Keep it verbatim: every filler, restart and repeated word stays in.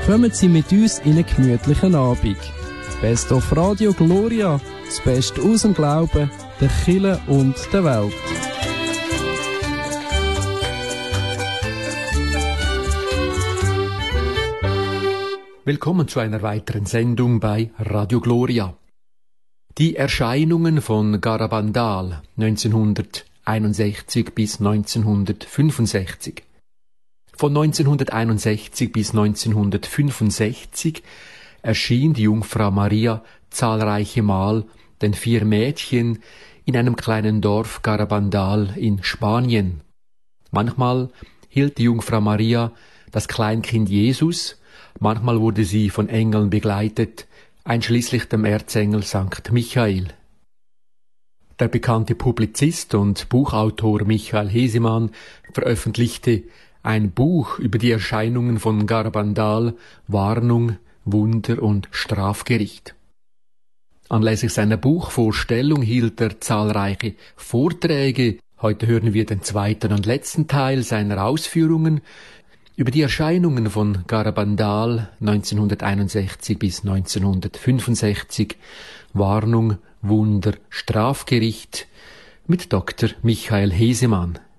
kommen Sie mit uns in einen gemütlichen Abend. Best of Radio Gloria, das Beste aus dem Glauben, der Kirche und der Welt. Willkommen zu einer weiteren Sendung bei Radio Gloria. Die Erscheinungen von Garabandal neunzehnhunderteinundsechzig bis neunzehnhundertfünfundsechzig. Von neunzehnhunderteinundsechzig bis neunzehnhundertfünfundsechzig erschien die Jungfrau Maria zahlreiche Mal den vier Mädchen in einem kleinen Dorf Garabandal in Spanien. Manchmal hielt die Jungfrau Maria das Kleinkind Jesus, manchmal wurde sie von Engeln begleitet, einschließlich dem Erzengel Sankt Michael. Der bekannte Publizist und Buchautor Michael Hesemann veröffentlichte ein Buch über die Erscheinungen von Garabandal, Warnung, Wunder und Strafgericht. Anlässlich seiner Buchvorstellung hielt er zahlreiche Vorträge. Heute hören wir den zweiten und letzten Teil seiner Ausführungen über die Erscheinungen von Garabandal neunzehnhunderteinundsechzig bis neunzehnhundertfünfundsechzig, Warnung, Wunder, Strafgericht mit Doktor Michael Hesemann.